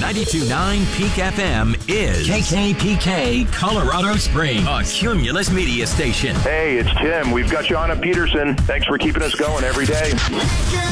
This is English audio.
92.9 Peak FM is KKPK Colorado Springs, a Cumulus media station. Hey, it's Tim. We've got you on at Peterson. Thanks for keeping us going every day.